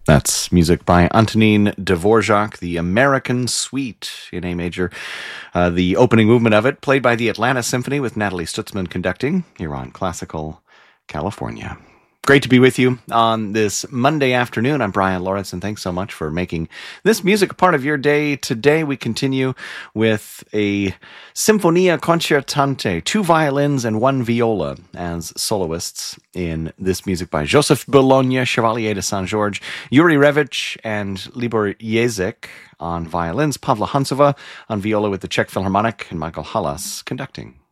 That's music by Antonin Dvorak, the American Suite in A major. The opening movement of it, played by the Atlanta Symphony with Natalie Stutzman conducting here on Classical California. Great to be with you on this Monday afternoon. I'm Brian Lawrence, and thanks so much for making this music a part of your day. Today we continue with a Sinfonia Concertante, 2 violins and 1 viola as soloists in this music by Joseph Bologna, Chevalier de Saint-Georges, Yuri Revich, and Libor Jezek on violins, Pavla Hantsova on viola with the Czech Philharmonic, and Michael Halas conducting.